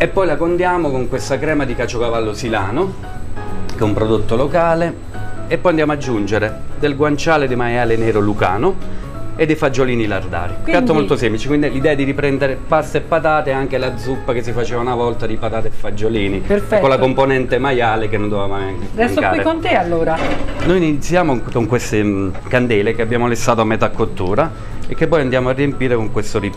E poi la condiamo con questa crema di Caciocavallo Silano, che è un prodotto locale, e poi andiamo ad aggiungere del guanciale di maiale nero lucano e dei fagiolini lardari. Piatto molto semplice, quindi l'idea è di riprendere pasta e patate, anche la zuppa che si faceva una volta di patate e fagiolini. Perfetto. Con la componente maiale che non doveva mai Adesso mancare. qui con te allora. Noi iniziamo con queste candele che abbiamo lessato a metà cottura e che poi andiamo a riempire con questo ripieno.